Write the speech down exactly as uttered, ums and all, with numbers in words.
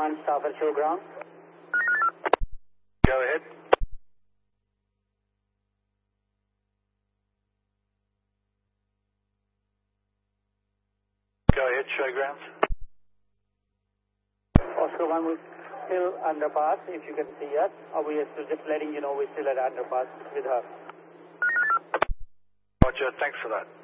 one, staff at showground. Go ahead. Go ahead, showgrounds. Oscar one, we're still underpass, if you can see us. Or we are still just letting you know we're still at underpass with her. Roger, thanks for that.